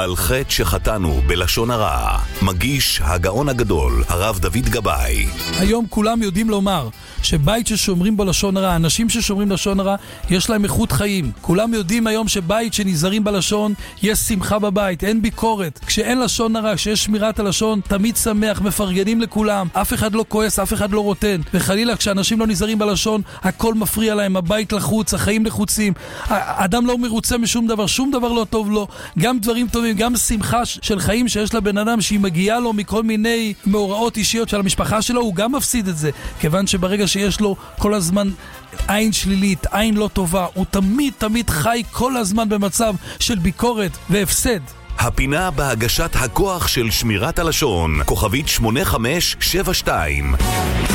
על חטא שחטאנו בלשון הרע. מגיש הגאון הגדול, הרב דוד גבאי. היום כולם יודעים לומר שבית ששומרים בו לשון הרע, אנשים ששומרים לשון הרע, יש להם איכות חיים. כולם יודעים היום שבית שנזהרים בלשון, יש שמחה בבית, אין ביקורת. כשאין לשון הרע, כשיש שמירת הלשון, תמיד שמח, מפרגנים לכולם, אף אחד לא כועס, אף אחד לא רוטן. וחלילה, כשאנשים לא נזהרים בלשון, הכל מפריע להם, הבית לחוץ, החיים לחוצים. האדם לא מרוצה משום דבר, שום דבר לא טוב לו. גם דברים טובים, גם שמחה של חיים שיש לבן אדם שהיא מגיעה לו מכל מיני מאורעות אישיות של המשפחה שלו, הוא גם מפסיד את זה. כיוון שברגע שיש לו כל הזמן עין שלילית, עין לא טובה, הוא תמיד חי כל הזמן במצב של ביקורת והפסד. הפינה בהגשת הכוח של שמירת הלשון, כוכבית 8572.